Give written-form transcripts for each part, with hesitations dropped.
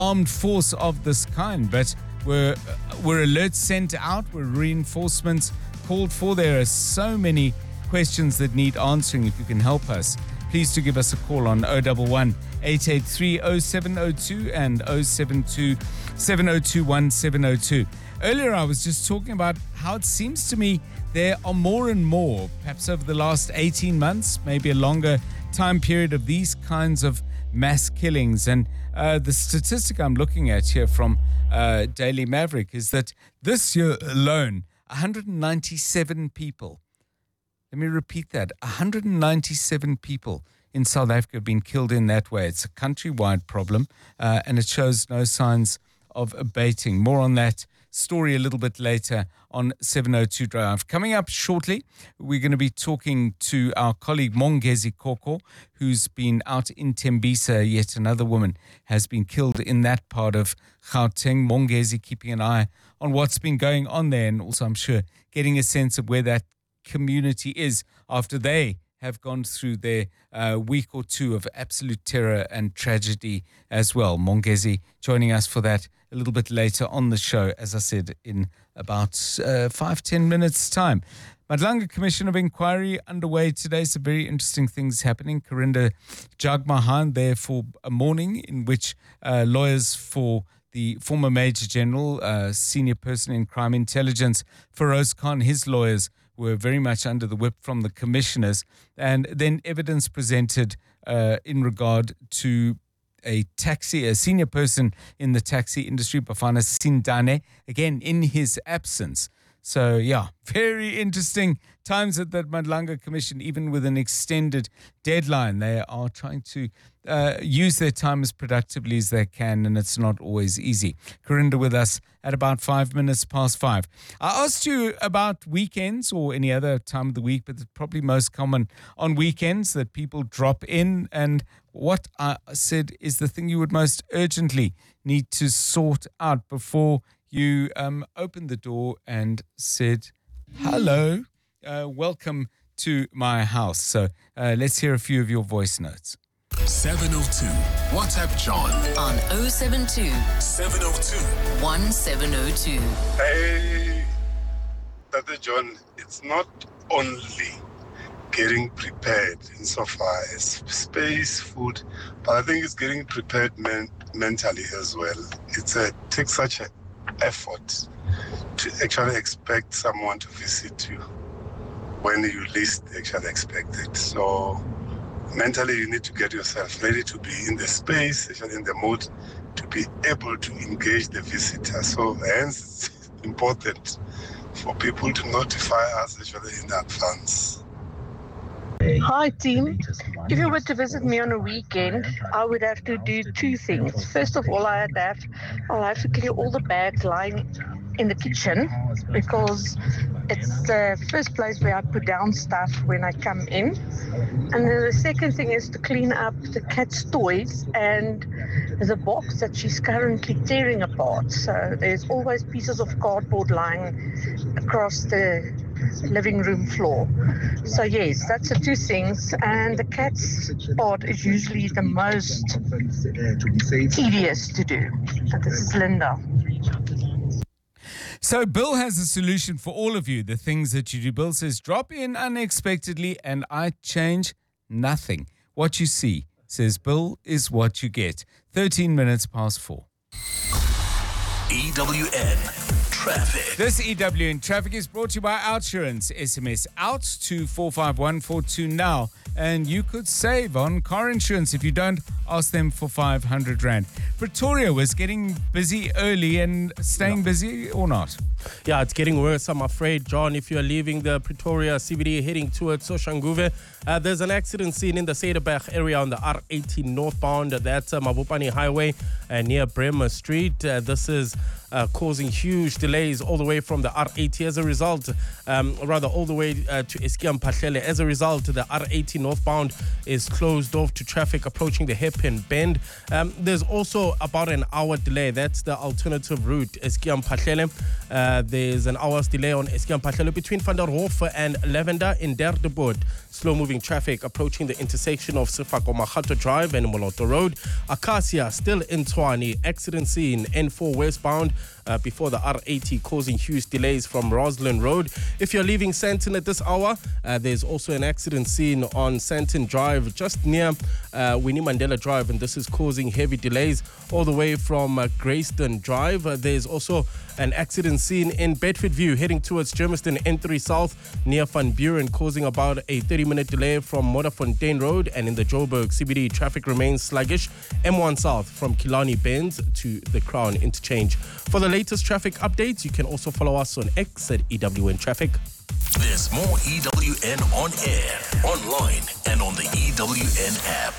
armed force of this kind, but were alerts sent out, were reinforcements called for. There are so many questions that need answering. If you can help us, please do give us a call on 011 883 0702 and 072 7021 702. Earlier, I was just talking about how it seems to me there are more and more, perhaps over the last 18 months, maybe a longer time period, of these kinds of mass killings. And the statistic I'm looking at here from Daily Maverick is that this year alone, 197 people, let me repeat that, 197 people in South Africa have been killed in that way. It's a countrywide problem, and it shows no signs of abating. More on that story a little bit later on 702 Drive. Coming up shortly, we're going to be talking to our colleague Mongezi Koko, who's been out in Tembisa. Yet another woman has been killed in that part of Gauteng. Mongezi keeping an eye on what's been going on there, and also, I'm sure, getting a sense of where that community is after they have gone through their week or two of absolute terror and tragedy as well. Mongezi joining us for that a little bit later on the show, as I said, in about 5-10 minutes' time. Madlanga Commission of Inquiry underway today. Some very interesting things happening. Karinda Jagmohan there for a morning in which lawyers for the former Major General, senior person in crime intelligence, Feroz Khan, his lawyers were very much under the whip from the commissioners, and then evidence presented in regard to a senior person in the taxi industry, Bafana Sindane, again in his absence. So, yeah, very interesting times at that Madlanga Commission, even with an extended deadline. They are trying to use their time as productively as they can, and it's not always easy. Karinda with us at about 5 minutes past 5. I asked you about weekends or any other time of the week, but it's probably most common on weekends that people drop in, and what I said is the thing you would most urgently need to sort out before you opened the door and said, hello, welcome to my house. So let's hear a few of your voice notes. 702. WhatsApp John on 072 702 1702. Hey, Dr. John, it's not only getting prepared insofar as space, food, but I think it's getting prepared mentally as well. It takes such an effort to actually expect someone to visit you when you least actually expect it. So mentally, you need to get yourself ready to be in the space, actually in the mood to be able to engage the visitor. So hence, it's important for people to notify us actually in advance. Hi team, if you were to visit me on a weekend, I would have to do two things. First of all, I'll have to clear all the bags lying in the kitchen, because it's the first place where I put down stuff when I come in. And then the second thing is to clean up the cat's toys and the box that she's currently tearing apart. So there's always pieces of cardboard lying across the living room floor. So yes, that's the two things, and the cat's part is usually the most tedious to do. And this is Linda. So Bill has a solution for all of you, the things that you do. Bill says, drop in unexpectedly and I change nothing. What you see, says Bill, is what you get. 13 minutes past 4. EWN Traffic. This EWN Traffic is brought to you by Outsurance. SMS out to 45142 now, and you could save on car insurance if you don't ask them for 500 Rand. Pretoria was getting busy early and staying busy or not? Yeah, it's getting worse, I'm afraid, John. If you're leaving the Pretoria CBD heading towards Soshanguve, there's an accident scene in the Cederberg area on the R18 northbound. That's Mabopane Highway near Bremer Street. This is causing huge delays all the way from the R80 as a result, all the way to Eskiam Pahlele. As a result, the R80 northbound is closed off to traffic approaching the hairpin bend. There's also about an hour delay. That's the alternative route, Eskiam Pahlele. There's an hour's delay on Eskiam Pahlele between Van der Hof and Lavender in Derdeboot. Slow-moving traffic approaching the intersection of Sefako Makhato Drive and Moloto Road. Acacia still in Tshwane. Accident scene N4 westbound before the R80 causing huge delays from Roslyn Road. If you're leaving Sandton at this hour, there's also an accident scene on Sandton Drive just near Winnie Mandela Drive, and this is causing heavy delays all the way from Greyston Drive. There's also an accident scene in Bedford View heading towards Germiston N3 South near Van Buren, causing about a 30-minute delay from Modderfontein Road. And in the Joburg CBD, traffic remains sluggish. M1 South from Killarney Bends to the Crown Interchange. For the latest traffic updates, you can also follow us on X at EWN Traffic. There's more EWN on air, online, and on the EWN app.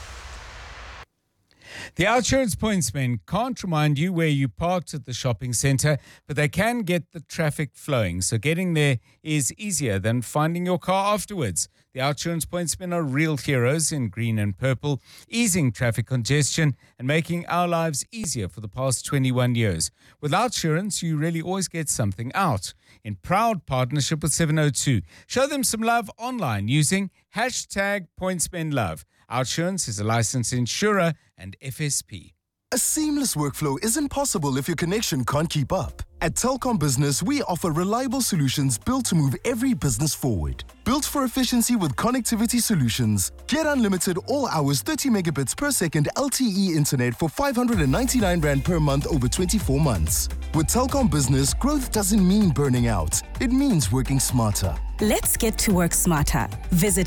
The Outsurance Pointsmen can't remind you where you parked at the shopping centre, but they can get the traffic flowing. So getting there is easier than finding your car afterwards. The Outsurance Pointsmen are real heroes in green and purple, easing traffic congestion and making our lives easier for the past 21 years. With Outsurance, you really always get something out. In proud partnership with 702, show them some love online using #PointsmenLove. Outsurance is a licensed insurer and FSP. A seamless workflow isn't possible if your connection can't keep up. At Telkom Business, we offer reliable solutions built to move every business forward. Built for efficiency with connectivity solutions. Get unlimited all hours 30 megabits per second LTE internet for 599 Rand per month over 24 months. With Telkom Business, growth doesn't mean burning out. It means working smarter. Let's get to work smarter. Visit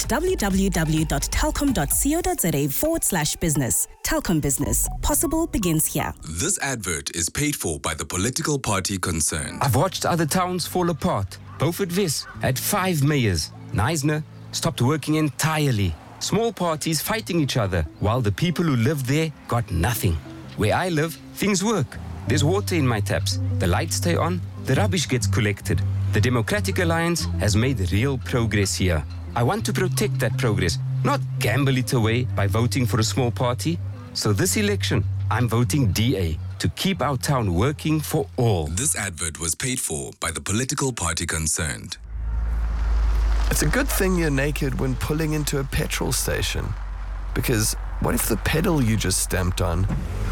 www.telkom.co.za/business. Telkom Business. Possible begins here. This advert is paid for by the political party concerned. I've watched other towns fall apart. Beaufort Wes had 5 mayors. Knysna stopped working entirely. Small parties fighting each other, while the people who lived there got nothing. Where I live, things work. There's water in my taps. The lights stay on. The rubbish gets collected. The Democratic Alliance has made real progress here. I want to protect that progress, not gamble it away by voting for a small party. So this election, I'm voting DA to keep our town working for all. This advert was paid for by the political party concerned. It's a good thing you're naked when pulling into a petrol station. Because what if the pedal you just stamped on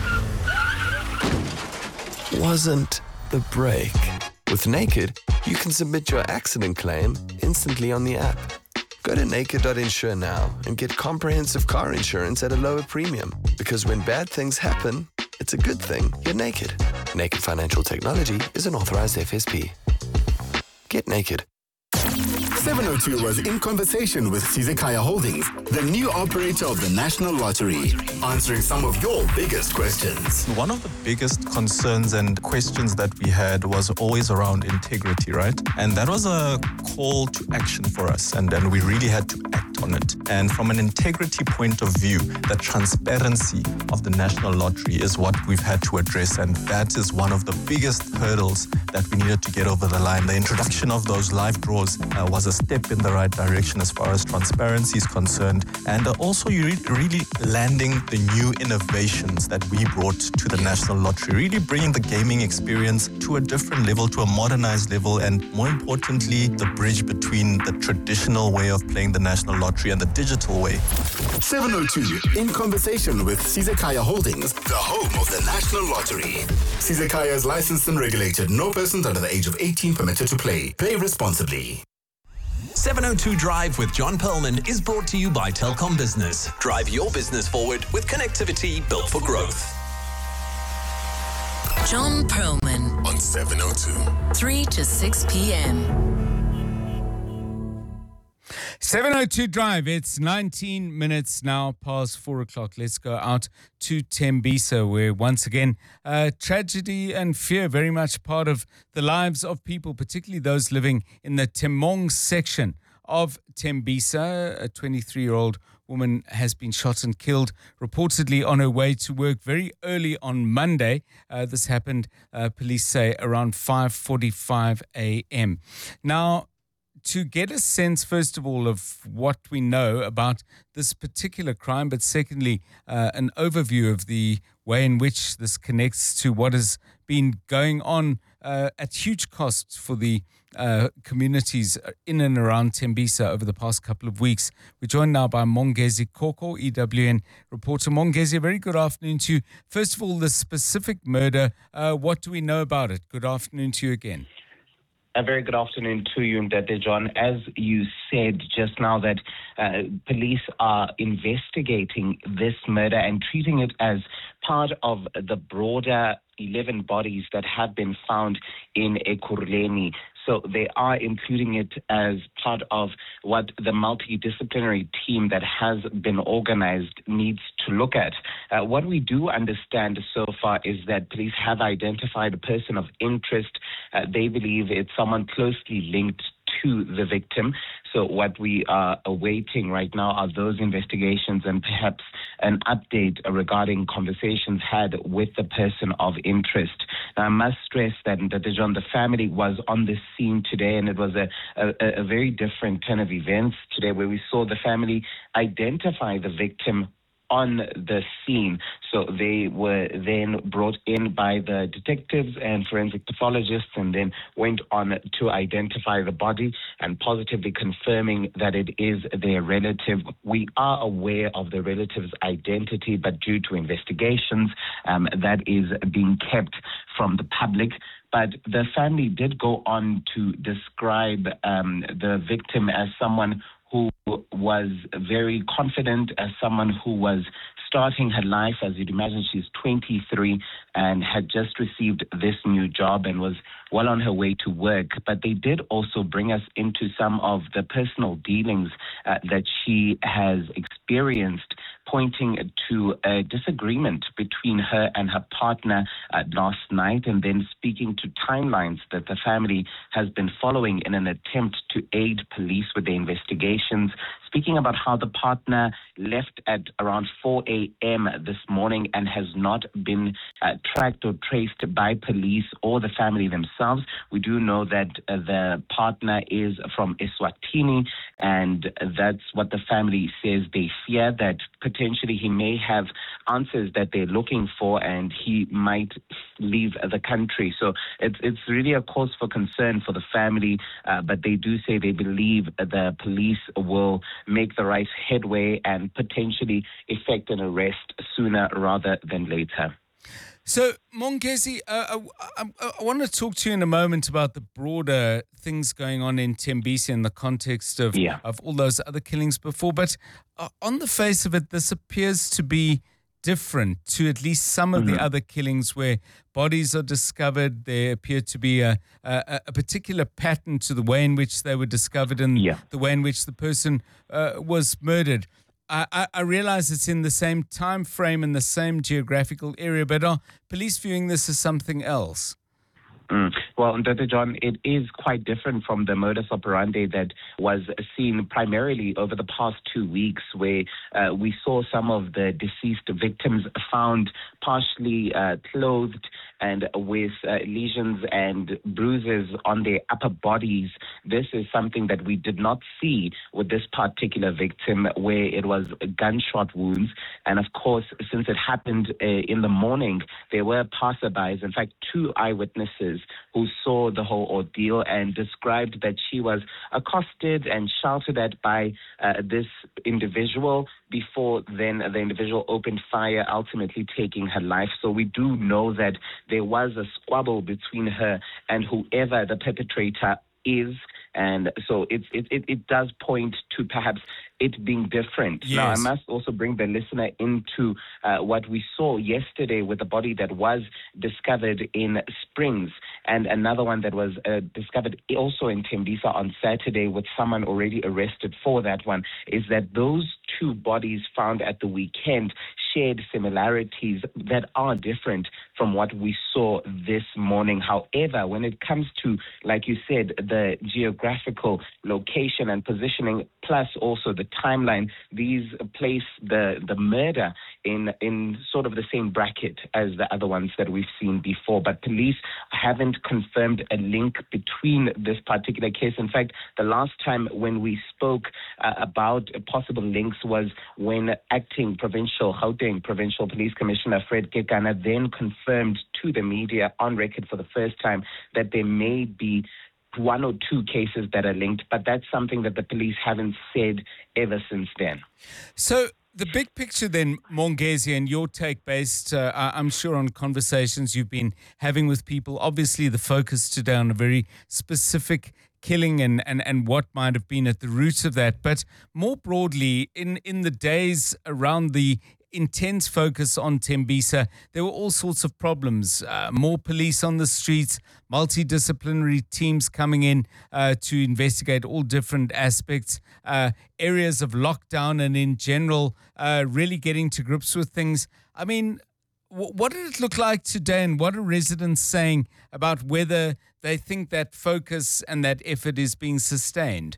wasn't the brake? With Naked, you can submit your accident claim instantly on the app. Go to naked.insure now and get comprehensive car insurance at a lower premium. Because when bad things happen, it's a good thing you're naked. Naked Financial Technology is an authorized FSP. Get naked. 702 was in conversation with Sizekaya Holdings, the new operator of the National Lottery, answering some of your biggest questions. One of the biggest concerns and questions that we had was always around integrity, right? And that was a call to action for us, and we really had to act on it. And from an integrity point of view, the transparency of the National Lottery is what we've had to address, and that is one of the biggest hurdles that we needed to get over the line. The introduction of those live draws was a step in the right direction as far as transparency is concerned, and also you really landing the new innovations that we brought to the National Lottery, really bringing the gaming experience to a different level, to a modernized level, and more importantly, the bridge between the traditional way of playing the National Lottery and the digital way. 702 in conversation with Sizekaya Holdings, the home of the National Lottery. Sizekaya is licensed and regulated. No persons under the age of 18 permitted to play. Play responsibly. 702 Drive with John Perlman is brought to you by Telkom Business. Drive your business forward with connectivity built for growth. John Perlman on 702. 3 to 6 p.m. 702 Drive, it's 19 minutes now past 4 o'clock. Let's go out to Tembisa, where once again, tragedy and fear very much part of the lives of people, particularly those living in the Temong section of Tembisa. A 23-year-old woman has been shot and killed, reportedly on her way to work very early on Monday. This happened, police say, around 5:45 a.m. Now, to get a sense, first of all, of what we know about this particular crime, but secondly, an overview of the way in which this connects to what has been going on at huge cost for the communities in and around Tembisa over the past couple of weeks. We're joined now by Mongezi Koko, EWN reporter. Mongezi, a very good afternoon to you. First of all, the specific murder, what do we know about it? Good afternoon to you again. A very good afternoon to you, Ndate John. As you said just now, that police are investigating this murder and treating it as part of the broader 11 bodies that have been found in Ekurhuleni. So they are including it as part of what the multidisciplinary team that has been organized needs to look at. What we do understand so far is that police have identified a person of interest. They believe it's someone closely linked to the victim. So what we are awaiting right now are those investigations and perhaps an update regarding conversations had with the person of interest. Now, I must stress that the family was on the scene today, and it was a very different turn of events today where we saw the family identify the victim on the scene. So they were then brought in by the detectives and forensic pathologists and then went on to identify the body and positively confirming that it is their relative. We are aware of the relative's identity, but due to investigations, that is being kept from the public. But the family did go on to describe the victim as someone who was very confident, as someone who was starting her life. As you'd imagine, she's 23 and had just received this new job and was well on her way to work. But they did also bring us into some of the personal dealings that she has experienced, pointing to a disagreement between her and her partner last night, and then speaking to timelines that the family has been following in an attempt to aid police with their investigations, speaking about how the partner left at around 4 a.m. this morning and has not been tracked or traced by police or the family themselves. We do know that the partner is from Eswatini, and that's what the family says they fear, that potentially he may have answers that they're looking for and he might leave the country. So it's really a cause for concern for the family, but they do say they believe the police will make the right headway and potentially effect an arrest sooner rather than later. So, Mongezi, I want to talk to you in a moment about the broader things going on in Tembisa in the context of all those other killings before. But on the face of it, this appears to be different to at least some of the other killings where bodies are discovered. There appeared to be a particular pattern to the way in which they were discovered and the way in which the person was murdered. I realize it's in the same time frame and the same geographical area, but are police viewing this as something else? Well, Dr. John, it is quite different from the modus operandi that was seen primarily over the past 2 weeks, where we saw some of the deceased victims found partially clothed and with lesions and bruises on their upper bodies. This is something that we did not see with this particular victim, where it was gunshot wounds. And of course, since it happened in the morning, there were passerbys, in fact, 2 eyewitnesses who saw the whole ordeal and described that she was accosted and shouted at by this individual before then the individual opened fire, ultimately taking her life. So we do know that there was a squabble between her and whoever the perpetrator is. And so it does point to perhaps it being different. Yes. Now, I must also bring the listener into what we saw yesterday with the body that was discovered in Springs and another one that was discovered also in Tembisa on Saturday with someone already arrested for that one, is that those 2 bodies found at the weekend shared similarities that are different from what we saw this morning. However, when it comes to, like you said, the geographical location and positioning, plus also the timeline, these place the murder in sort of the same bracket as the other ones that we've seen before. But police haven't confirmed a link between this particular case. In fact, the last time when we spoke about possible links was when acting Gauteng Provincial Police Commissioner Fred Kekana then confirmed to the media on record for the first time that there may be 1 or 2 cases that are linked, but that's something that the police haven't said ever since then. So the big picture then, Mongezi, and your take based, I'm sure, on conversations you've been having with people. Obviously, the focus today on a very specific killing and what might have been at the roots of that. But more broadly, in the days around the intense focus on Tembisa, there were all sorts of problems. More police on the streets, multidisciplinary teams coming in to investigate all different aspects, areas of lockdown, and in general, really getting to grips with things. I mean, what did it look like today, and what are residents saying about whether they think that focus and that effort is being sustained?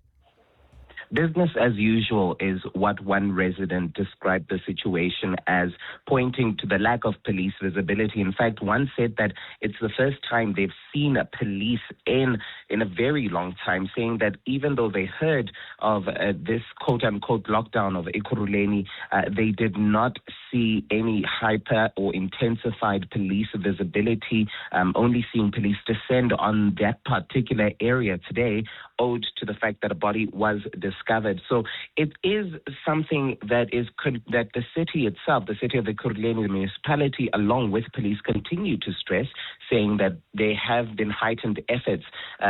Business as usual is what one resident described the situation as, pointing to the lack of police visibility. In fact, one said that it's the first time they've seen a police in a very long time, saying that even though they heard of this quote-unquote lockdown of Ekurhuleni, they did not see any hyper or intensified police visibility, only seeing police descend on that particular area today, owed to the fact that a body was discovered. So it is something that the city itself, the city of Ekurhuleni, the municipality, along with police, continue to stress, saying that there have been heightened efforts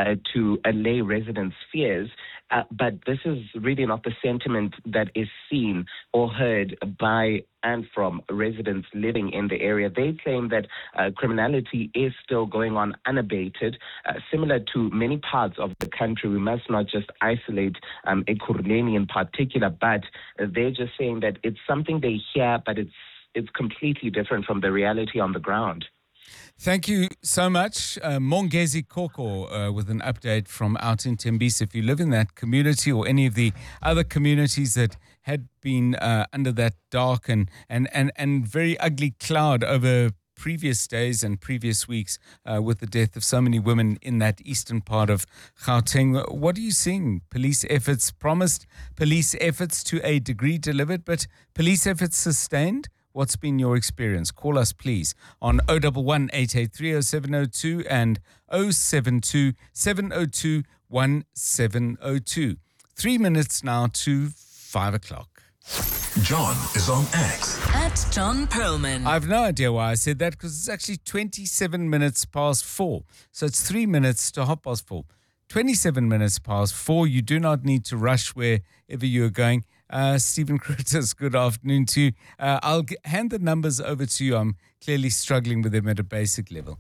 to allay residents' fears. But this is really not the sentiment that is seen or heard by and from residents living in the area. They claim that criminality is still going on unabated. Similar to many parts of the country, we must not just isolate Ekurhuleni in particular, but they're just saying that it's something they hear, but it's completely different from the reality on the ground. Thank you so much. Mongezi Koko with an update from out in Tembisa. If you live in that community or any of the other communities that had been under that dark and very ugly cloud over previous days and previous weeks with the death of so many women in that eastern part of Gauteng, what are you seeing? Police efforts promised, police efforts to a degree delivered, but police efforts sustained? What's been your experience? Call us, please, on 011 883 0702 and 072 702 1702. 3 minutes now to 5 o'clock. John is on X. At John Perlman. I've no idea why I said that, because it's actually 27 minutes past 4. So it's 3 minutes to 4:30. 27 minutes past 4. You do not need to rush wherever you're going. Stephen Critters, good afternoon to you. I'll hand the numbers over to you. I'm clearly struggling with them at a basic level.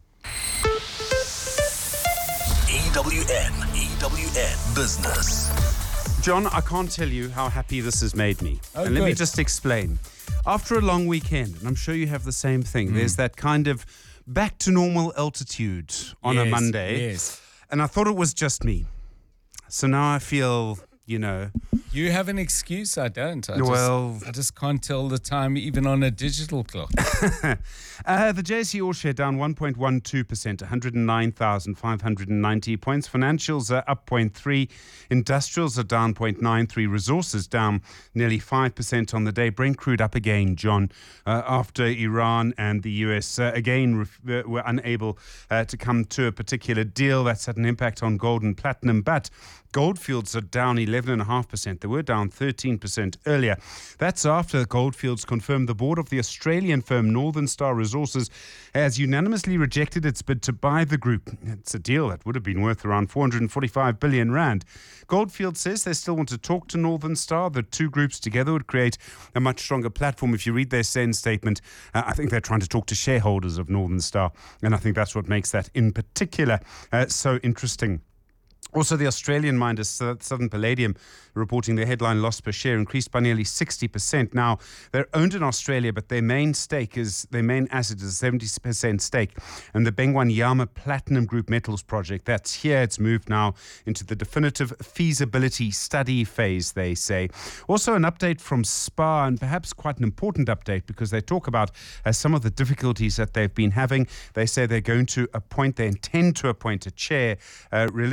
EWN Business. John, I can't tell you how happy this has made me. Oh, and let me just explain. After a long weekend, and I'm sure you have the same thing, there's that kind of back to normal altitude on a Monday. Yes. And I thought it was just me. So now I feel, You have an excuse, I don't. I just can't tell the time even on a digital clock. The JSE All Share down 1.12%, 109,590 points. Financials are up 0.3%. Industrials are down 0.93%. Resources down nearly 5% on the day. Brent crude up again, John, after Iran and the US again were unable to come to a particular deal. That's had an impact on gold and platinum. But Goldfields are down 11.5%. They were down 13% earlier. That's after Goldfields confirmed the board of the Australian firm Northern Star Resources has unanimously rejected its bid to buy the group. It's a deal that would have been worth around 445 billion rand. Goldfields says they still want to talk to Northern Star. The two groups together would create a much stronger platform. If you read their SEND statement, I think they're trying to talk to shareholders of Northern Star, and I think that's what makes that in particular so interesting. Also, the Australian miners, Southern Palladium, reporting their headline loss per share increased by nearly 60%. Now, they're owned in Australia, but their main asset is a 70% stake. And the Bengwan-Yama Platinum Group Metals project, that's here. It's moved now into the definitive feasibility study phase, they say. Also, an update from SPAR, and perhaps quite an important update, because they talk about some of the difficulties that they've been having. They say they intend to appoint a chair relatively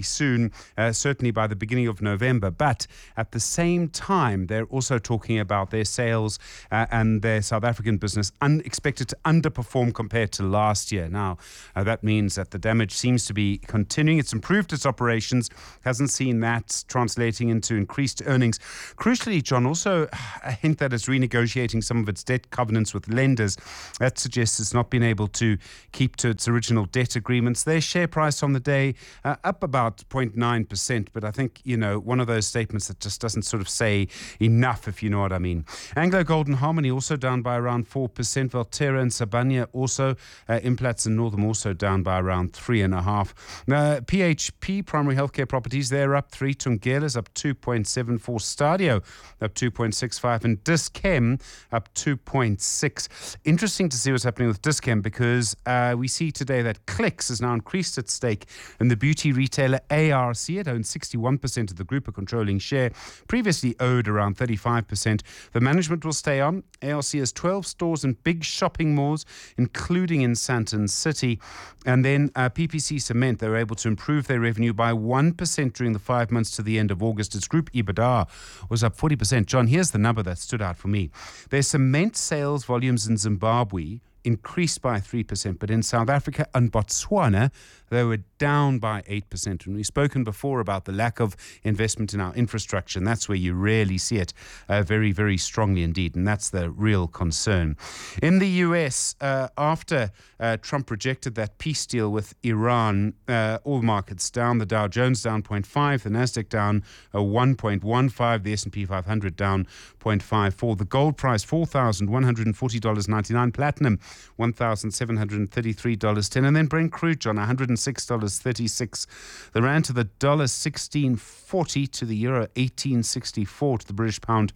soon, certainly by the beginning of November. But at the same time, they're also talking about their sales and their South African business expected to underperform compared to last year. Now, that means that the damage seems to be continuing. It's improved its operations, hasn't seen that translating into increased earnings. Crucially, John, also a hint that it's renegotiating some of its debt covenants with lenders. That suggests it's not been able to keep to its original debt agreements. Their share price on the day up about 0.9%, but I think, one of those statements that just doesn't sort of say enough, if you know what I mean. Anglo Golden Harmony also down by around 4%. Valterra and Sabania also, Implats and Northam also down by around 3.5%. PHP, Primary Healthcare Properties, they're up 3. Tungela's up 2.74. Stadio up 2.65. And Dis-Chem up 2.6. Interesting to see what's happening with Dis-Chem because we see today that Clicks has now increased its stake in the beauty retailer ARC. It owns 61% of the group, a controlling share. Previously owed around 35%. The management will stay on. ARC has 12 stores in big shopping malls, including in Sandton City. And then PPC Cement, they were able to improve their revenue by 1% during the 5 months to the end of August. Its group EBITDA was up 40%. John, here's the number that stood out for me. Their cement sales volumes in Zimbabwe increased by 3%, but in South Africa and Botswana, they were down by 8%. And we've spoken before about the lack of investment in our infrastructure, and that's where you really see it very, very strongly indeed, and that's the real concern. In the US, after Trump rejected that peace deal with Iran, all markets down. The Dow Jones down 0.5, the Nasdaq down 1.15, the S&P 500 down 0.54. The gold price $4,140.99, platinum $1,733.10, and then Brent crude, John, $106.36. The rand to the dollar $16.40, to the euro $18.64, to the British pound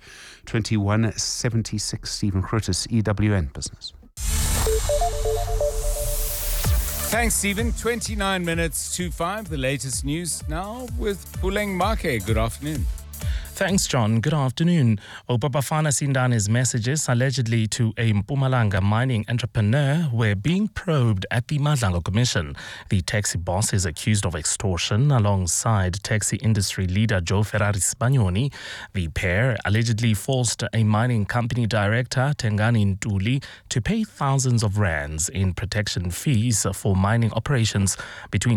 $21.76. Stephen Crotus, EWN Business. Thanks, Stephen. 29 minutes to 5. The latest news now with Puleng Make. Good afternoon. Thanks, John. Good afternoon. Obabafana Sindane's messages allegedly to a Mpumalanga mining entrepreneur were being probed at the Madlango Commission. The taxi boss is accused of extortion alongside taxi industry leader Joe Ferrari Spagnoni. The pair allegedly forced a mining company director, Tengani Ntuli, to pay thousands of rands in protection fees for mining operations between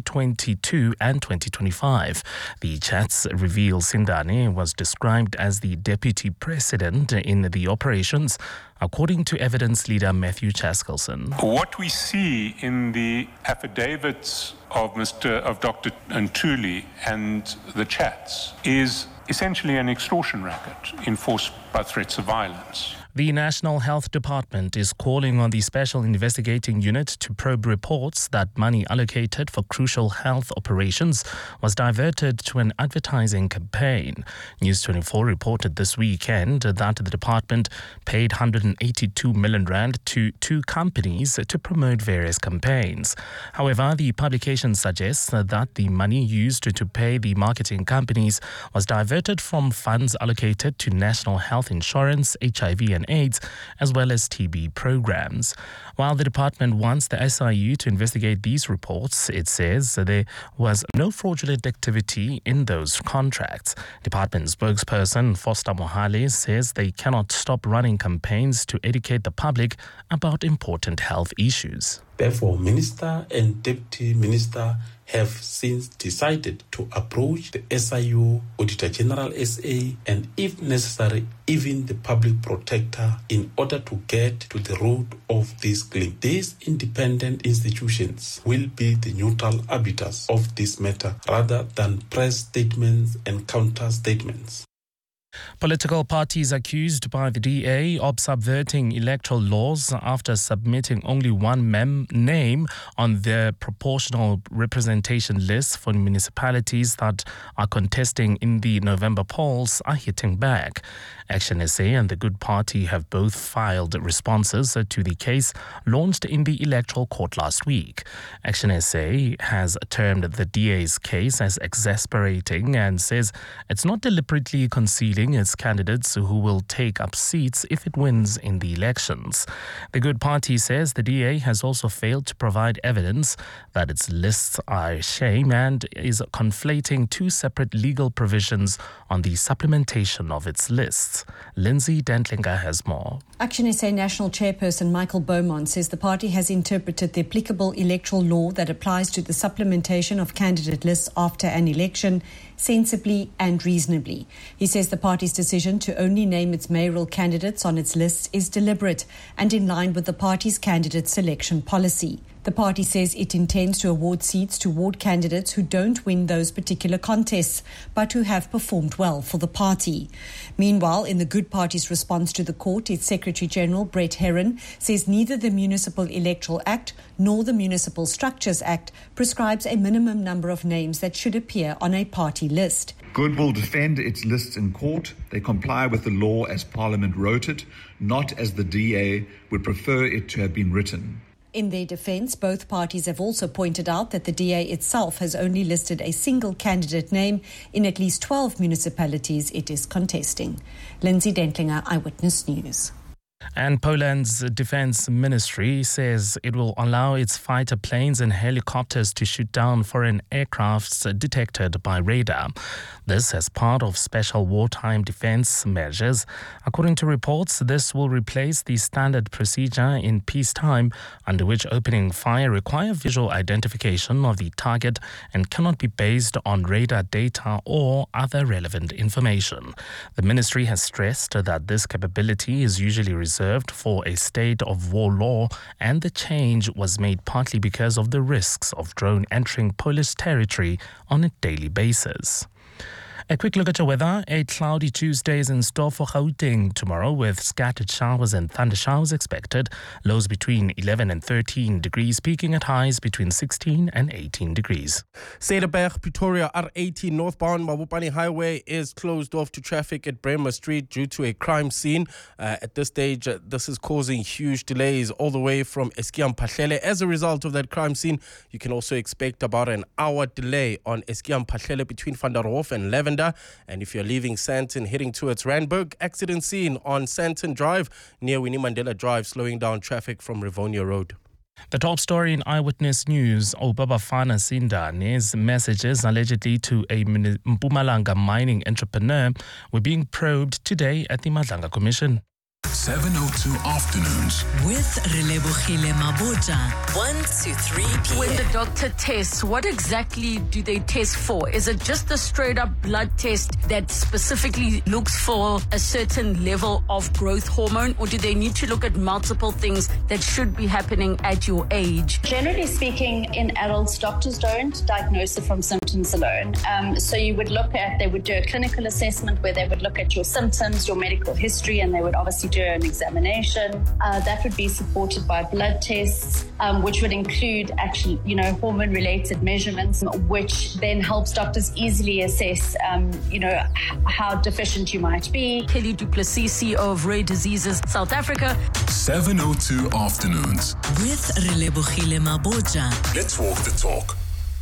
2022 and 2025. The chats reveal Sindane was described as the deputy president in the operations, according to evidence leader Matthew Chaskelson. What we see in the affidavits of Dr. Ntuli and the chats is essentially an extortion racket enforced by threats of violence. The National Health Department is calling on the Special Investigating Unit to probe reports that money allocated for crucial health operations was diverted to an advertising campaign. News 24 reported this weekend that the department paid 182 million rand to 2 companies to promote various campaigns. However, the publication suggests that the money used to pay the marketing companies was diverted from funds allocated to National Health Insurance, HIV and AIDS, as well as TB programs. While the department wants the SIU to investigate these reports, it says there was no fraudulent activity in those contracts. Department spokesperson Foster Mohale says they cannot stop running campaigns to educate the public about important health issues. Therefore, Minister and Deputy Minister have since decided to approach the SIU, Auditor General SA, and if necessary, even the Public Protector in order to get to the root of this claim. These independent institutions will be the neutral arbiters of this matter rather than press statements and counter statements. Political parties accused by the DA of subverting electoral laws after submitting only one name on their proportional representation list for municipalities that are contesting in the November polls are hitting back. Action SA and the Good Party have both filed responses to the case launched in the Electoral Court last week. Action SA has termed the DA's case as exasperating and says it's not deliberately concealing including its candidates who will take up seats if it wins in the elections. The Good Party says the DA has also failed to provide evidence that its lists are a shame and is conflating two separate legal provisions on the supplementation of its lists. Lindsay Dentlinger has more. Action SA National Chairperson Michael Beaumont says the party has interpreted the applicable electoral law that applies to the supplementation of candidate lists after an election sensibly and reasonably. He says the party's decision to only name its mayoral candidates on its list is deliberate and in line with the party's candidate selection policy. The party says it intends to award seats to ward candidates who don't win those particular contests, but who have performed well for the party. Meanwhile, in the Good Party's response to the court, its Secretary-General, Brett Herron, says neither the Municipal Electoral Act nor the Municipal Structures Act prescribes a minimum number of names that should appear on a party list. Good will defend its lists in court. They comply with the law as Parliament wrote it, not as the DA would prefer it to have been written. In their defence, both parties have also pointed out that the DA itself has only listed a single candidate name in at least 12 municipalities it is contesting. Lindsay Dentlinger, Eyewitness News. And Poland's defense ministry says it will allow its fighter planes and helicopters to shoot down foreign aircrafts detected by radar. This as part of special wartime defense measures. According to reports, this will replace the standard procedure in peacetime under which opening fire requires visual identification of the target and cannot be based on radar data or other relevant information. The ministry has stressed that this capability is usually reserved for a state of war law, and the change was made partly because of the risks of drone entering Polish territory on a daily basis. A quick look at your weather. A cloudy Tuesday is in store for Gauteng tomorrow with scattered showers and thunder showers expected. Lows between 11 and 13 degrees, peaking at highs between 16 and 18 degrees. Cederberg, Pretoria R18 northbound Mabopane Highway is closed off to traffic at Bremer Street due to a crime scene. At this stage, this is causing huge delays all the way from Eskiam Pahlele. As a result of that crime scene, you can also expect about an hour delay on Eskiam Pahlele between Van der Hof and Lavender. And if you're leaving Sandton heading towards Randburg, accident scene on Sandton Drive near Winnie Mandela Drive, slowing down traffic from Rivonia Road. The top story in Eyewitness News, Obabafana Sindane's messages allegedly to a Mpumalanga mining entrepreneur were being probed today at the Madlanga Commission. 702 Afternoons with Relebohile Maboja. 1 to 3 p.m. When the doctor tests, what exactly do they test for? Is it just a straight up blood test that specifically looks for a certain level of growth hormone, or do they need to look at multiple things that should be happening at your age? Generally speaking, in adults, doctors don't diagnose it from symptoms alone. So you would they would do a clinical assessment where they would look at your symptoms, your medical history, and they would obviously do an examination. That would be supported by blood tests, which would include actually, hormone-related measurements, which then helps doctors easily assess, how deficient you might be. Kelly Du Plessis, CEO of Rare Diseases South Africa. 702 Afternoons with Relebohile Maboja. Let's walk the talk.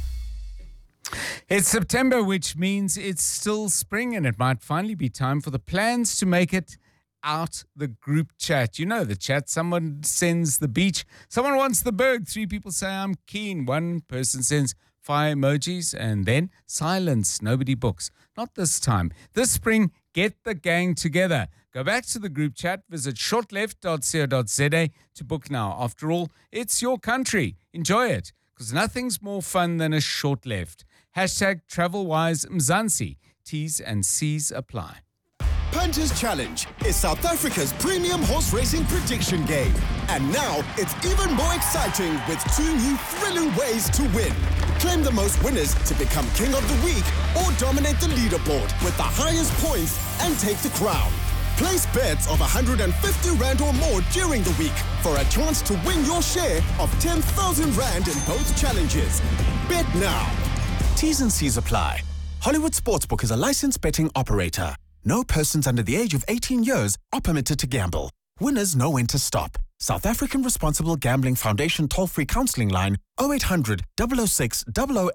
It's September, which means it's still spring, and it might finally be time for the plans to make it out the group chat. You know the chat. Someone sends the beach. Someone wants the berg. 3 people say, I'm keen. 1 person sends fire emojis, and then silence. Nobody books. Not this time. This spring, get the gang together. Go back to the group chat. Visit shortleft.co.za to book now. After all, it's your country. Enjoy it, because nothing's more fun than a short left. #TravelWise Mzansi. T's and C's apply. Punters Challenge is South Africa's premium horse racing prediction game. And now it's even more exciting with 2 new thrilling ways to win. Claim the most winners to become King of the Week or dominate the leaderboard with the highest points and take the crown. Place bets of 150 Rand or more during the week for a chance to win your share of 10,000 Rand in both challenges. Bet now. T's and C's apply. Hollywood Sportsbook is a licensed betting operator. No persons under the age of 18 years are permitted to gamble. Winners know when to stop. South African Responsible Gambling Foundation toll-free counseling line 0800 006 008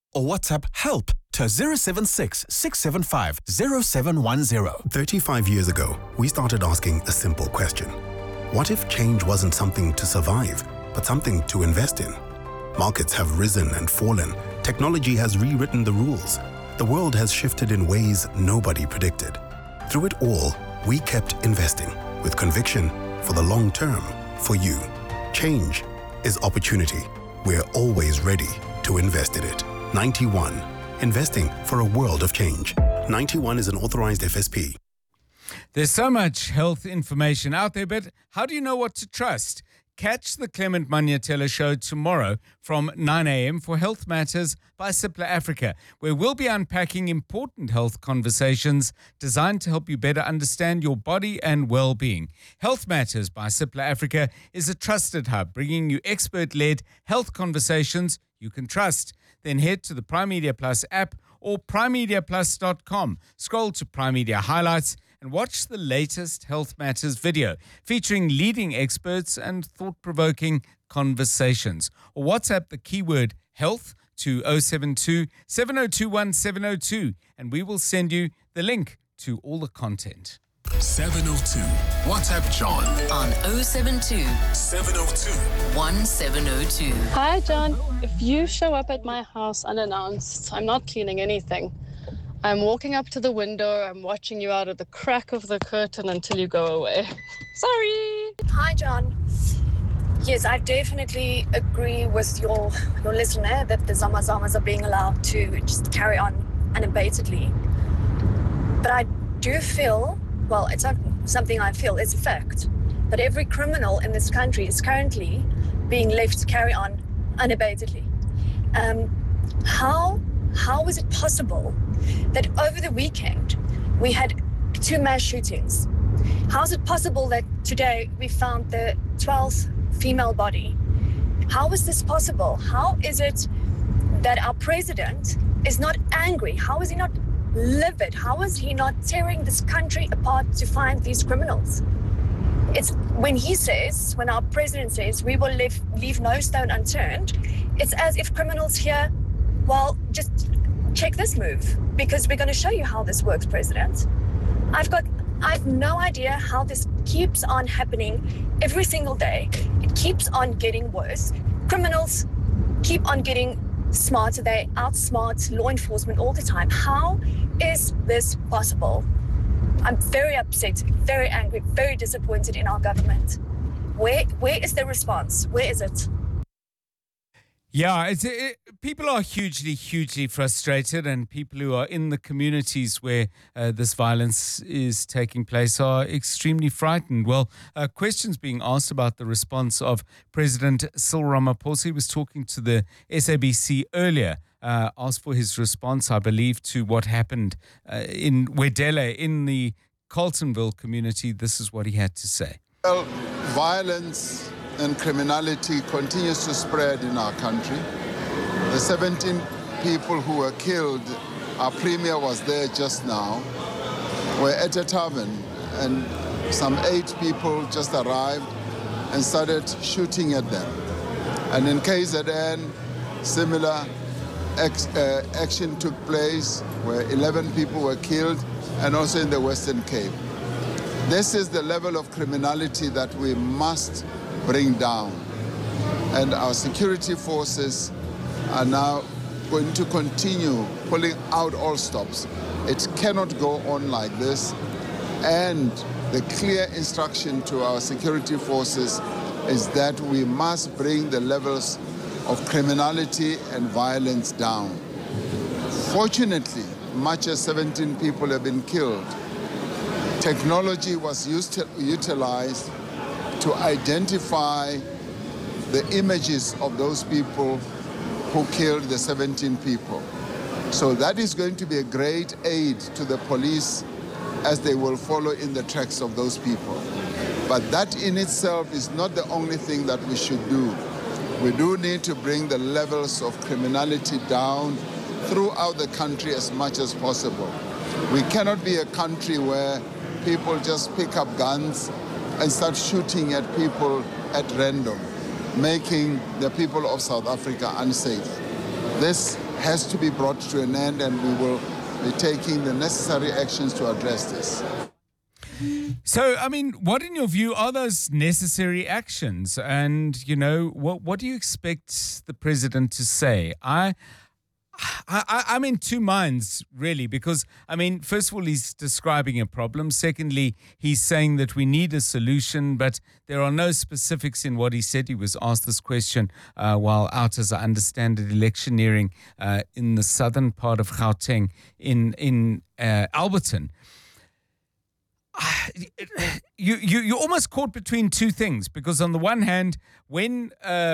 or WhatsApp HELP to 076 675 0710. 35 years ago, we started asking a simple question. What if change wasn't something to survive, but something to invest in? Markets have risen and fallen. Technology has rewritten the rules. The world has shifted in ways nobody predicted. Through it all, we kept investing with conviction for the long term, for you. Change is opportunity. We're always ready to invest in it. 91. Investing for a world of change. 91 is an authorized FSP. There's so much health information out there, but how do you know what to trust? Catch the Clement Manyatela Show tomorrow from 9 a.m. for Health Matters by Cipla Africa, where we'll be unpacking important health conversations designed to help you better understand your body and well-being. Health Matters by Cipla Africa is a trusted hub, bringing you expert-led health conversations you can trust. Then head to the Prime Media Plus app or primemediaplus.com. Scroll to Prime Media Highlights and watch the latest Health Matters video featuring leading experts and thought-provoking conversations. Or WhatsApp the keyword health to 072 7021 702 and we will send you the link to all the content. 702. WhatsApp John on 072 702 1702. Hi, John. If you show up at my house unannounced, I'm not cleaning anything. I'm walking up to the window. I'm watching you out of the crack of the curtain until you go away. Sorry. Hi, John. Yes, I definitely agree with your listener that the Zamazamas are being allowed to just carry on unabatedly. But I do feel, well, it's not something I feel, it's a fact, that every criminal in this country is currently being left to carry on unabatedly. How is it possible that over the weekend we had 2 mass shootings? How is it possible that today we found the 12th female body? How is this possible? How is it that our president is not angry? How is he not livid? How is he not tearing this country apart to find these criminals? It's when our president says we will leave no stone unturned, it's as if criminals here, well, just check this move because we're going to show you how this works, President. I've no idea how this keeps on happening every single day. It keeps on getting worse. Criminals keep on getting smarter. They outsmart law enforcement all the time. How is this possible? I'm very upset, very angry, very disappointed in our government. Where is the response? Where is it? Yeah, people are hugely, hugely frustrated, and people who are in the communities where this violence is taking place are extremely frightened. Well, questions being asked about the response of President Cyril Ramaphosa. He was talking to the SABC earlier, asked for his response, I believe, to what happened in Wedele in the Carltonville community. This is what he had to say. Well, violence and criminality continues to spread in our country. The 17 people who were killed, our premier was there just now, were at a tavern and some 8 people just arrived and started shooting at them. And in KZN, similar action took place where 11 people were killed, and also in the Western Cape. This is the level of criminality that we must bring down. And our security forces are now going to continue pulling out all stops. It cannot go on like this. And the clear instruction to our security forces is that we must bring the levels of criminality and violence down. Fortunately, much as 17 people have been killed, technology was utilized to identify the images of those people who killed the 17 people. So that is going to be a great aid to the police as they will follow in the tracks of those people. But that in itself is not the only thing that we should do. We do need to bring the levels of criminality down throughout the country as much as possible. We cannot be a country where people just pick up guns and start shooting at people at random, making the people of South Africa unsafe. This has to be brought to an end, and we will be taking the necessary actions to address this. So, I mean, what in your view are those necessary actions? And, you know, what do you expect the president to say? I'm in two minds, really, because, I mean, first of all, he's describing a problem. Secondly, he's saying that we need a solution, but there are no specifics in what he said. He was asked this question while out, as I understand it, electioneering in the southern part of Gauteng in Alberton. You're almost caught between two things, because on the one hand, when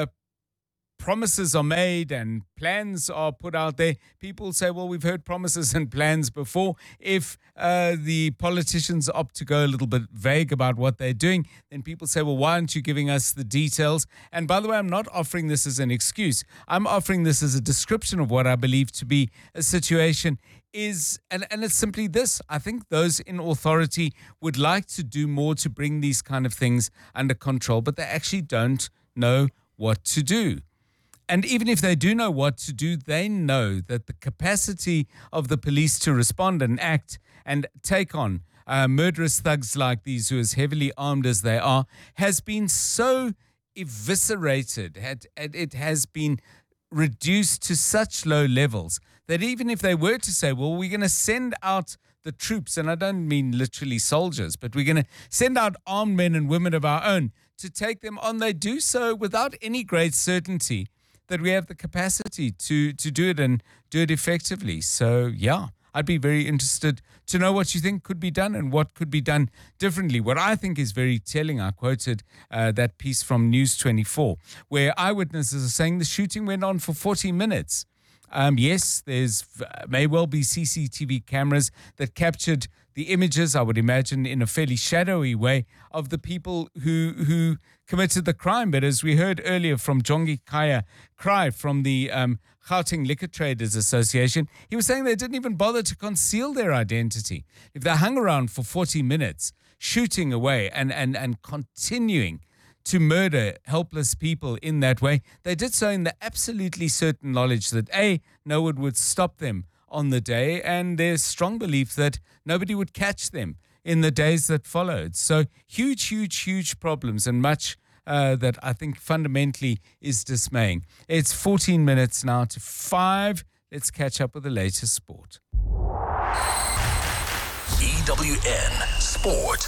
promises are made and plans are put out there, people say, well, we've heard promises and plans before. If the politicians opt to go a little bit vague about what they're doing, then people say, well, why aren't you giving us the details? And by the way, I'm not offering this as an excuse. I'm offering this as a description of what I believe to be a situation is, and it's simply this. I think those in authority would like to do more to bring these kind of things under control, but they actually don't know what to do. And even if they do know what to do, they know that the capacity of the police to respond and act and take on murderous thugs like these, who are as heavily armed as they are, has been so eviscerated, it has been reduced to such low levels that even if they were to say, well, we're going to send out the troops, and I don't mean literally soldiers, but we're going to send out armed men and women of our own to take them on, they do so without any great certainty that we have the capacity to do it and do it effectively. So, yeah, I'd be very interested to know what you think could be done and what could be done differently. What I think is very telling, I quoted that piece from News 24, where eyewitnesses are saying the shooting went on for 40 minutes. Yes, there's may well be CCTV cameras that captured the images, I would imagine, in a fairly shadowy way, of the people who committed the crime. But as we heard earlier from Jongi Kaya Cry from the Gauteng Liquor Traders Association, he was saying they didn't even bother to conceal their identity. If they hung around for 40 minutes, shooting away and continuing to murder helpless people in that way, they did so in the absolutely certain knowledge that A, no one would stop them on the day, and there's strong belief that nobody would catch them in the days that followed. So huge problems, and much that I think fundamentally is dismaying. It's 14 minutes now to 5. Let's catch up with the latest sport. EWN Sport.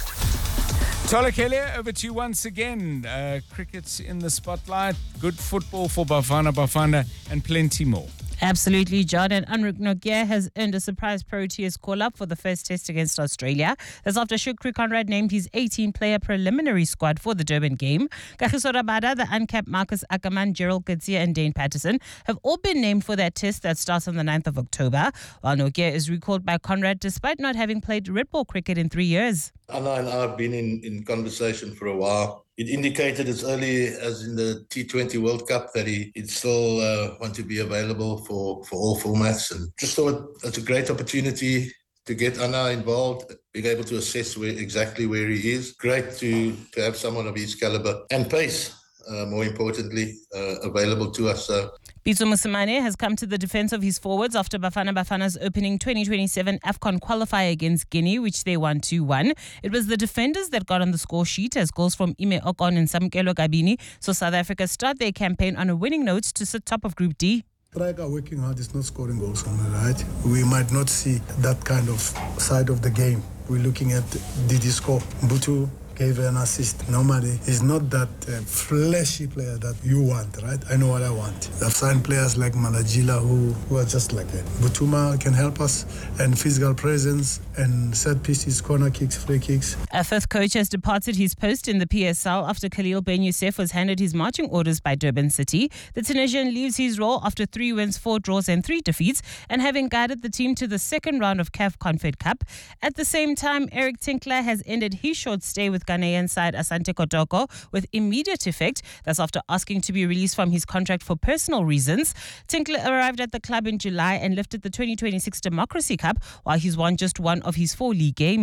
Tola Kelia, over to you once again. Cricket in the spotlight, good football for Bafana Bafana, and plenty more. Absolutely, John. And Anrich Noguer has earned a surprise Proteas call-up for the first test against Australia. That's after Shukri Conrad named his 18-player preliminary squad for the Durban game. Kagiso Rabada, the uncapped Marcus Ackerman, Gerald Coetzee and Dane Patterson have all been named for that test that starts on the 9th of October, while Noguer is recalled by Conrad despite not having played red ball cricket in 3 years. Anna and I have been in conversation for a while. It indicated as early as in the T20 World Cup that he'd still want to be available for all formats, and just thought it's a great opportunity to get Anna involved, being able to assess exactly where he is. Great to have someone of his caliber and pace, more importantly, available to us. Pitso Mosimane has come to the defense of his forwards after Bafana's opening 2027 AFCON qualifier against Guinea, which they won 2-1. It was the defenders that got on the score sheet as goals from Ime Okon and Samkelo Gabini. So South Africa start their campaign on a winning note to sit top of Group D. Striker working hard is not scoring goals on the right. We might not see that kind of side of the game. We're looking at Didi score. Mbutu gave an assist. Normally, he's not that flashy player that you want, right? I know what I want. I've signed players like Malajila who are just like that. Butuma can help us, and physical presence and set pieces, corner kicks, free kicks. A fifth coach has departed his post in the PSL after Khalil Ben Youssef was handed his marching orders by Durban City. The Tunisian leaves his role after 3 wins, 4 draws and 3 defeats, and having guided the team to the second round of CAF Confed Cup. At the same time, Eric Tinkler has ended his short stay with Ghanaian side Asante Kotoko with immediate effect. That's after asking to be released from his contract for personal reasons. Tinkler arrived at the club in July and lifted the 2026 Democracy Cup while he's won just one of his 4 league games.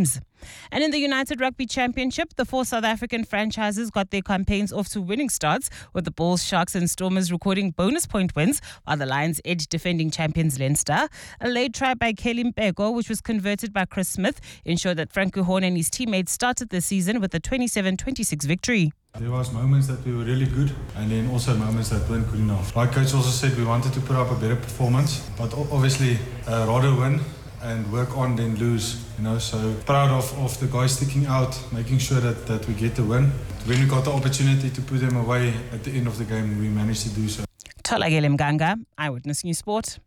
And in the United Rugby Championship, the 4 South African franchises got their campaigns off to winning starts, with the Bulls, Sharks and Stormers recording bonus point wins, while the Lions edged defending champions Leinster. A late try by Kelly Mpeko, which was converted by Chris Smith, ensured that Frankie Horn and his teammates started the season with a 27-26 victory. There was moments that we were really good and then also moments that weren't good enough. Like Coach also said, we wanted to put up a better performance, but obviously rather win and work on than lose. So proud of the guys sticking out, making sure that we get the win. When we got the opportunity to put them away at the end of the game, we managed to do so. Tolagele Mganga, Eyewitness News Sport.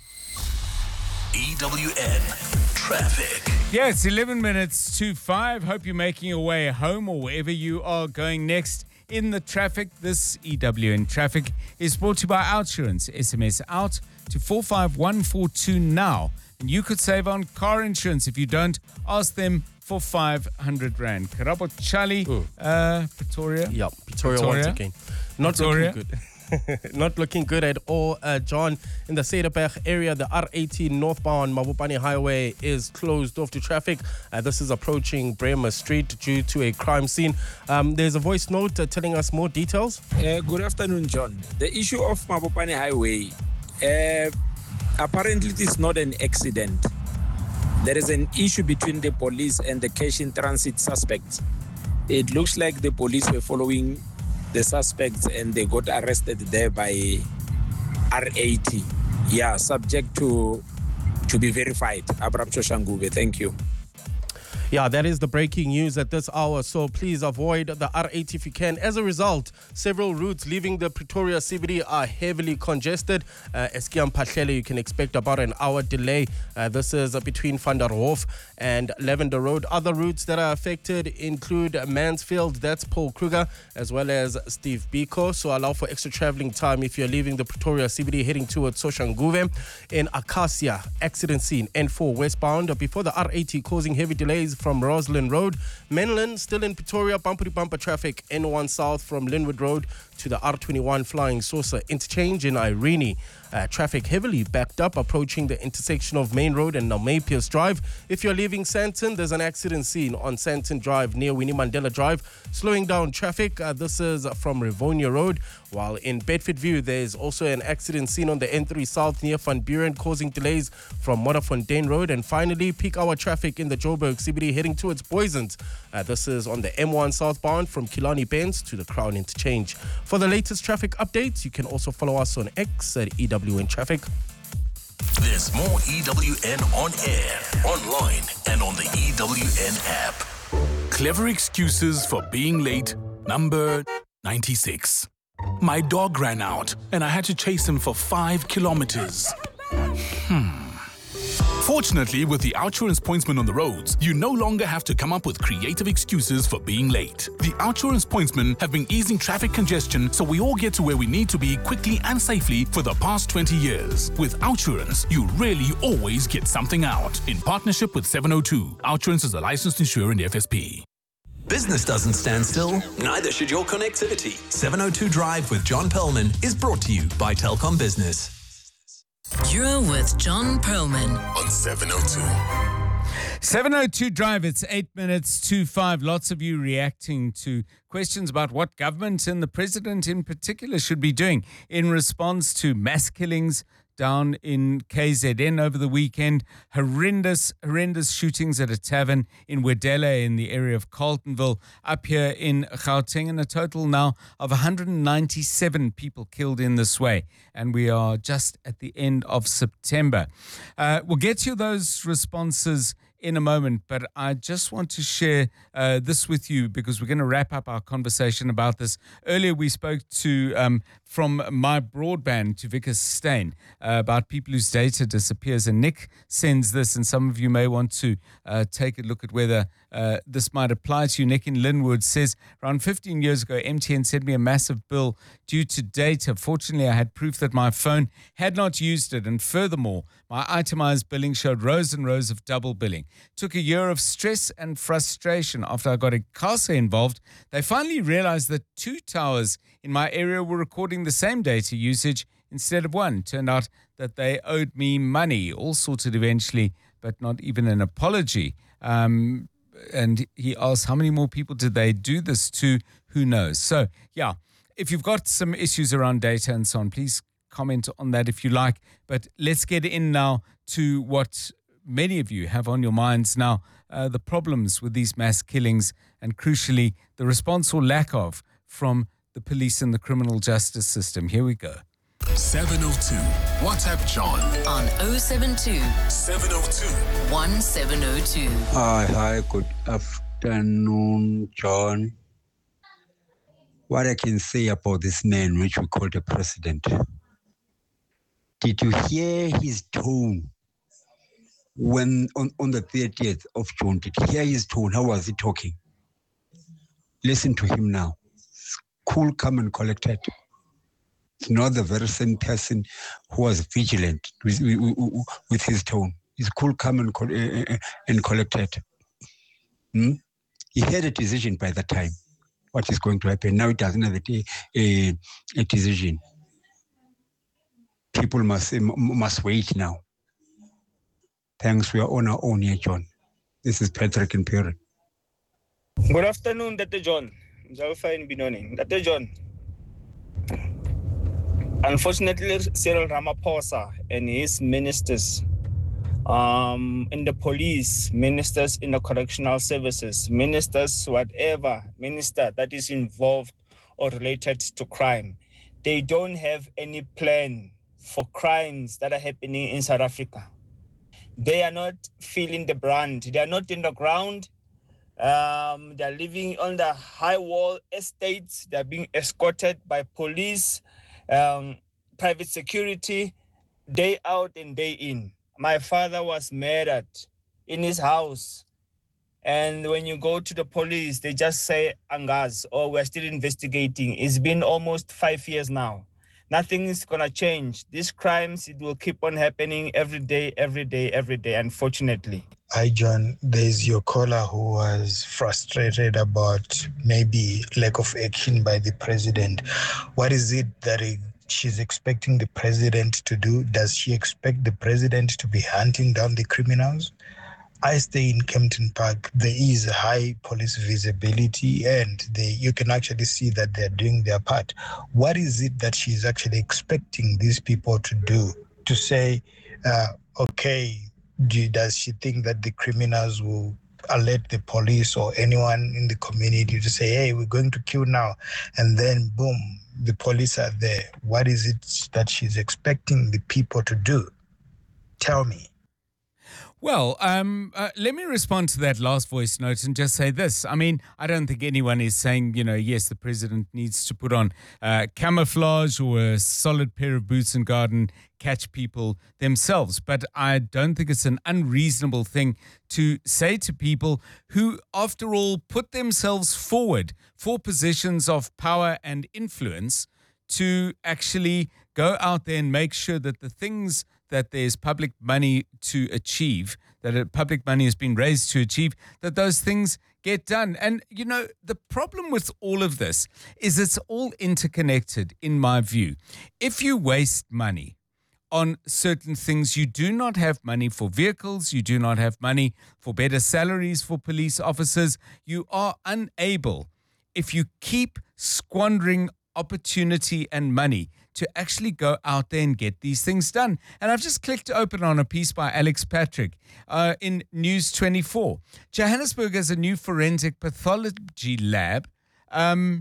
EWN Traffic. Yeah, it's 11 minutes to 5. Hope you're making your way home or wherever you are going next in the traffic. This EWN Traffic is brought to you by Outsurance. SMS out to 45142 now. And you could save on car insurance. If you don't, ask them for 500 Rand. Karabo Chali, Pretoria. Yeah, Pretoria once again. Not looking good. Not looking good at all, John. In the Cederberg area, the R18 northbound Mabopane Highway is closed off to traffic. This is approaching Bremer Street due to a crime scene. There's a voice note telling us more details. Good afternoon, John. The issue of Mabopane Highway, apparently it is not an accident. There is an issue between the police and the cash in transit suspects. It looks like the police were following the suspects and they got arrested there by R80. Yeah, subject to be verified. Abraham Shoshanguve, thank you. Yeah, that is the breaking news at this hour, so please avoid the R80 if you can. As a result, several routes leaving the Pretoria CBD are heavily congested. Eskiam Pahlele, you can expect about an hour delay. This is between Van der Hof and Lavender Road. Other routes that are affected include Mansfield, that's Paul Kruger, as well as Steve Biko. So allow for extra traveling time if you're leaving the Pretoria CBD heading towards Soshanguve. In Acacia, accident scene, N4 westbound before the R80 causing heavy delays from Roslyn Road. Menlyn still in Pretoria, bumper-to-bumper traffic, N1 south from Linwood Road to the R21 Flying Saucer interchange in Irene. Traffic heavily backed up approaching the intersection of Main Road and Nalmepius Drive. If you're leaving Sandton, there's an accident scene on Sandton Drive near Winnie Mandela Drive, slowing down traffic. This is from Rivonia Road. While in Bedfordview, there's also an accident scene on the N3 South near Van Buren, causing delays from Modderfontein Road. And finally, peak hour traffic in the Joburg CBD heading towards Boysens. This is on the M1 southbound from Killarney Benz to the Crown Interchange. For the latest traffic updates, you can also follow us on X at EWN Traffic. There's more EWN on air, online, and on the EWN app. Clever excuses for being late, number 96. My dog ran out, and I had to chase him for 5 kilometers. Fortunately, with the Outsurance Pointsman on the roads, you no longer have to come up with creative excuses for being late. The Outsurance Pointsmen have been easing traffic congestion so we all get to where we need to be quickly and safely for the past 20 years. With Outsurance, you really always get something out. In partnership with 702, Outsurance is a licensed insurer in the FSP. Business doesn't stand still, neither should your connectivity. 702 Drive with John Perlman is brought to you by Telkom Business. You're with John Perlman on 702. 702 Drive, it's 8 minutes to 5. Lots of you reacting to questions about what government and the president in particular should be doing in response to mass killings down in KZN over the weekend. Horrendous shootings at a tavern in Wedella in the area of Carltonville, up here in Gauteng, and a total now of 197 people killed in this way. And we are just at the end of September. We'll get to those responses in a moment, but I just want to share this with you because we're going to wrap up our conversation about this. Earlier we spoke to from my broadband to Vickers Steyn about people whose data disappears, and Nick sends this, and some of you may want to take a look at whether this might apply to you. Nick in Linwood says, around 15 years ago, MTN sent me a massive bill due to data. Fortunately, I had proof that my phone had not used it, and furthermore, my itemized billing showed rows and rows of double billing. Took a year of stress and frustration. After I got ICASA involved, they finally realized that 2 towers in my area were recording the same data usage instead of 1. Turned out that they owed me money. All sorted eventually, but not even an apology. and he asks, how many more people did they do this to? Who knows? So, yeah, if you've got some issues around data and so on, please comment on that if you like. But let's get in now to what many of you have on your minds now, the problems with these mass killings and, crucially, the response or lack of from the police and the criminal justice system. Here we go. 702. WhatsApp John on 072 702 1702. Hi, good afternoon, John. What I can say about this man, which we call the president, did you hear his tone when on the 30th of June? Did you hear his tone? How was he talking? Listen to him now. Cool, calm, and collected. It's not the very same person who was vigilant with his tone. He's cool, calm, and collected. He had a decision by that time. What is going to happen? Now he doesn't have a decision. People must wait now. Thanks. We are on our own here, John. This is Patrick in Perry. Good afternoon, Dr. John. Fine Binoni. Dr. John. Unfortunately, Cyril Ramaphosa and his ministers in the police, ministers in the correctional services, ministers, whatever minister that is involved or related to crime, they don't have any plan for crimes that are happening in South Africa. They are not feeling the brand. They are not in the ground. They are living on the high wall estates. They are being escorted by police, private security, day out and day in. My father was murdered in his house. And when you go to the police, they just say, Angaz, or we're still investigating. It's been almost 5 years now. Nothing is going to change. These crimes, it will keep on happening every day, unfortunately. Hi, John. There's your caller who was frustrated about maybe lack of action by the president. What is it that she's expecting the president to do? Does she expect the president to be hunting down the criminals? I stay in Kempton Park. There is high police visibility and you can actually see that they're doing their part. What is it that she's actually expecting these people to do? To say, does she think that the criminals will alert the police or anyone in the community to say, hey, we're going to kill now, and then boom, the police are there? What is it that she's expecting the people to do? Tell me. Well, let me respond to that last voice note and just say this. I mean, I don't think anyone is saying, yes, the president needs to put on camouflage or a solid pair of boots and guard and catch people themselves. But I don't think it's an unreasonable thing to say to people who, after all, put themselves forward for positions of power and influence to actually go out there and make sure that the things that there's public money to achieve, that public money has been raised to achieve, that those things get done. And, the problem with all of this is it's all interconnected, in my view. If you waste money on certain things, you do not have money for vehicles, you do not have money for better salaries for police officers, you are unable, if you keep squandering opportunity and money, to actually go out there and get these things done. And I've just clicked open on a piece by Alex Patrick in News 24. Johannesburg has a new forensic pathology lab, and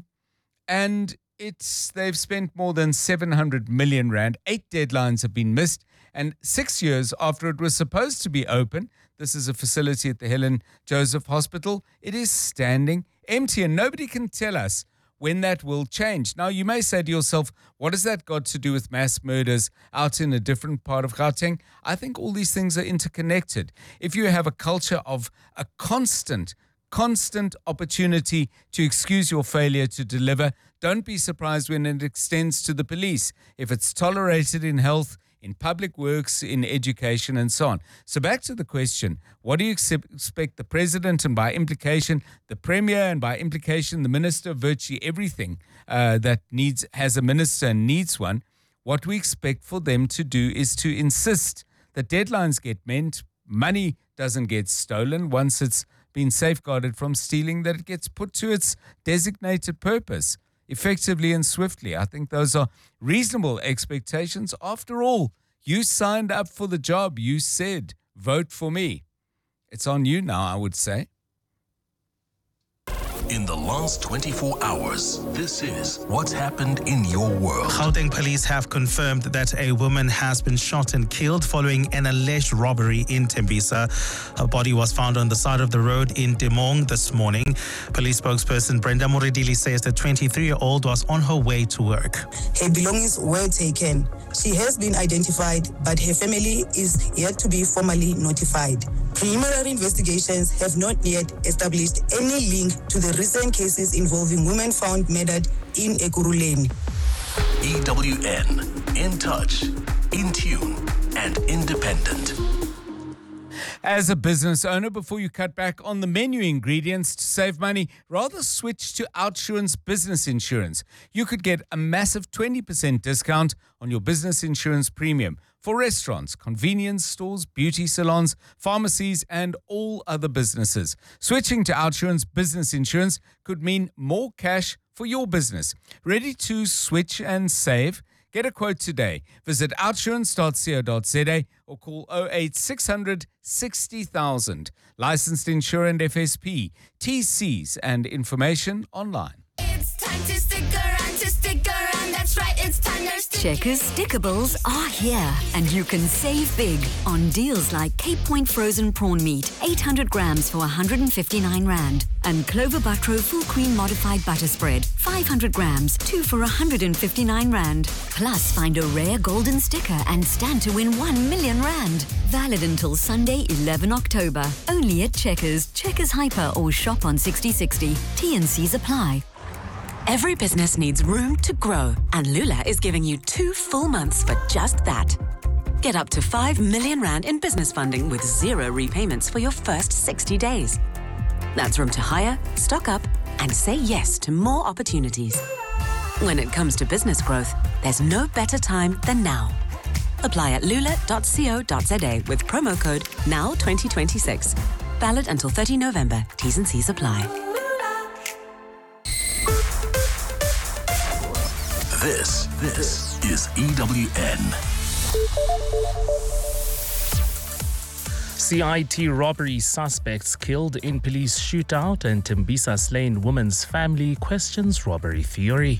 they've spent more than 700 million rand. 8 deadlines have been missed, and 6 years after it was supposed to be open, this is a facility at the Helen Joseph Hospital, it is standing empty, and nobody can tell us when that will change. Now, you may say to yourself, what has that got to do with mass murders out in a different part of Gauteng? I think all these things are interconnected. If you have a culture of a constant opportunity to excuse your failure to deliver, don't be surprised when it extends to the police. If it's tolerated in health, in public works, in education, and so on. So back to the question, what do you expect the president and by implication the premier and by implication the minister of virtually everything that has a minister and needs one, what we expect for them to do is to insist that deadlines get met, money doesn't get stolen once it's been safeguarded from stealing, that it gets put to its designated purpose effectively and swiftly. I think those are reasonable expectations. After all, you signed up for the job. You said, vote for me. It's on you now, I would say. In the last 24 hours, this is what's happened in your world. Gauteng police have confirmed that a woman has been shot and killed following an alleged robbery in Tembisa. Her body was found on the side of the road in Demong this morning. Police spokesperson Brenda Moredili says the 23-year-old was on her way to work. Her belongings were taken. She has been identified, but her family is yet to be formally notified. Preliminary investigations have not yet established any link to the recent cases involving women found murdered in Ekurhuleni. EWN, in touch, in tune, and independent. As a business owner, before you cut back on the menu ingredients to save money, rather switch to Outsurance Business Insurance. You could get a massive 20% discount on your business insurance premium for restaurants, convenience stores, beauty salons, pharmacies, and all other businesses. Switching to Outsurance Business Insurance could mean more cash for your business. Ready to switch and save? Get a quote today. Visit outsurance.co.za or call 08600 60,000. Licensed insurer and FSP. TCs and information online. It's time to stick around, that's right, it's time to stick. Checkers Stickables are here, and you can save big on deals like Cape Point frozen prawn meat, 800 grams for 159 Rand, and Clover Butro full cream modified butter spread, 500 grams, 2 for 159 Rand. Plus, find a rare golden sticker and stand to win 1 million Rand. Valid until Sunday, 11 October. Only at Checkers, Checkers Hyper, or shop on 6060. T&Cs apply. Every business needs room to grow, and Lula is giving you 2 full months for just that. Get up to 5 million Rand in business funding with 0 repayments for your first 60 days. That's room to hire, stock up, and say yes to more opportunities. When it comes to business growth, there's no better time than now. Apply at lula.co.za with promo code NOW2026. Valid until 30 November. T's and C's apply. This is EWN. CIT robbery suspects killed in police shootout, and Tembisa slain woman's family questions robbery theory.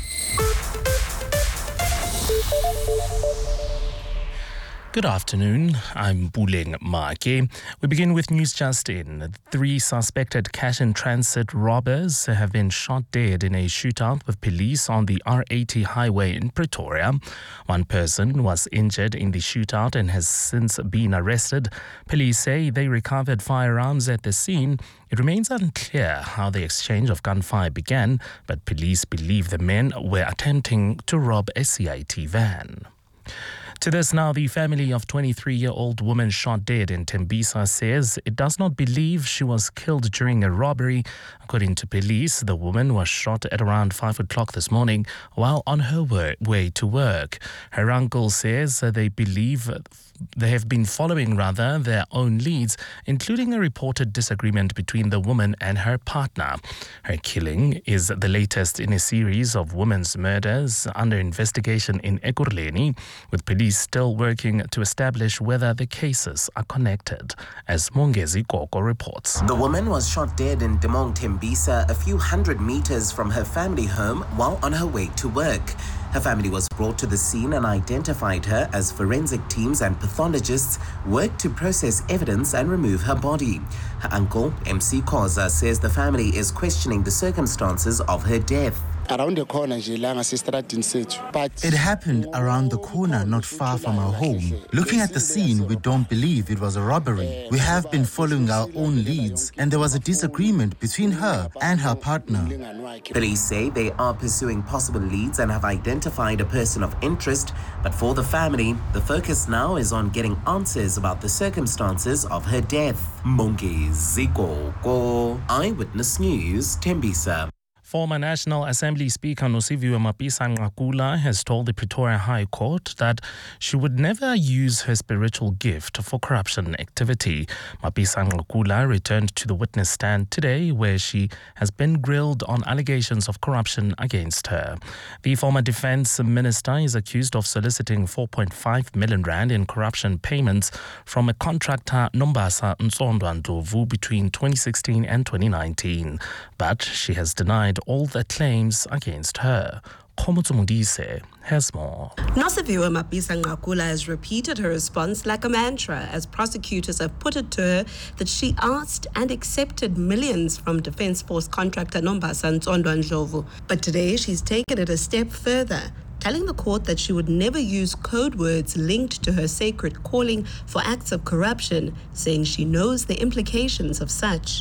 Good afternoon, I'm Buleng Make. We begin with news just in. 3 suspected cash-in-transit robbers have been shot dead in a shootout with police on the R80 highway in Pretoria. One person was injured in the shootout and has since been arrested. Police say they recovered firearms at the scene. It remains unclear how the exchange of gunfire began, but police believe the men were attempting to rob a CIT van. To this now, the family of 23-year-old woman shot dead in Tembisa says it does not believe she was killed during a robbery. According to police, the woman was shot at around 5 o'clock this morning while on her way to work. Her uncle says they believe they have been following their own leads, including a reported disagreement between the woman and her partner. Her killing is the latest in a series of women's murders under investigation in Ekurhuleni, with police still working to establish whether the cases are connected, as Mongezi Koko reports. The woman was shot dead in Demong Tembisa, a few hundred meters from her family home, while on her way to work. Her family was brought to the scene and identified her as forensic teams and pathologists worked to process evidence and remove her body. Her uncle, MC Khoza, says the family is questioning the circumstances of her death. Around the corner, but it happened around the corner, not far from our home. Looking at the scene, we don't believe it was a robbery. We have been following our own leads, and there was a disagreement between her and her partner. Police say they are pursuing possible leads and have identified a person of interest, but for the family, the focus now is on getting answers about the circumstances of her death. Mongezi Koko, Eyewitness News, Tembisa. Former National Assembly Speaker Nosiviwe Mapisa-Nqakula has told the Pretoria High Court that she would never use her spiritual gift for corruption activity. Mapisa-Nqakula returned to the witness stand today, where she has been grilled on allegations of corruption against her. The former defense minister is accused of soliciting 4.5 million rand in corruption payments from a contractor, Nombasa Nsondwa Ndlovu, between 2016 and 2019. But she has denied all the claims against her. Khomotso Modise has more. Nosiviwe Mapisa-Nqakula has repeated her response like a mantra as prosecutors have put it to her that she asked and accepted millions from Defence Force contractor Nombasa Nsondwa Ndlovu. But today she's taken it a step further, telling the court that she would never use code words linked to her sacred calling for acts of corruption, saying she knows the implications of such.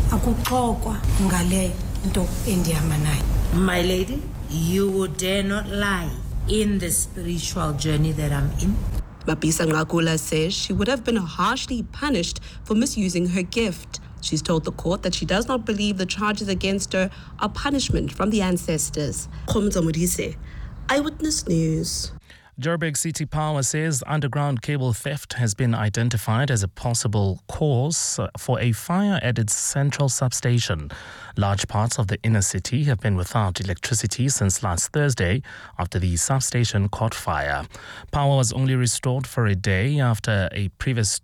My lady, you would dare not lie in the spiritual journey that I'm in. Mapisa-Nqakula says she would have been harshly punished for misusing her gift. She's told the court that she does not believe the charges against her are punishment from the ancestors. Khomotso Modise, Eyewitness News. Joburg City Power says underground cable theft has been identified as a possible cause for a fire at its central substation. Large parts of the inner city have been without electricity since last Thursday after the substation caught fire. Power was only restored for a day after a previous